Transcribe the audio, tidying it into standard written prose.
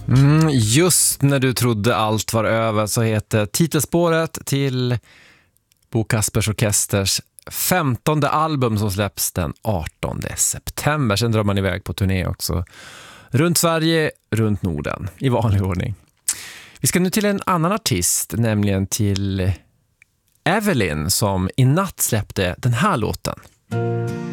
Just när du trodde allt var över så heter titelspåret till Bo Kaspers Orkesters 15:e album som släpps den 18 september. Sen drar man iväg på turné också. Runt Sverige, runt Norden, i vanlig ordning. Vi ska nu till en annan artist, nämligen till Evelyn som i natt släppte den här låten.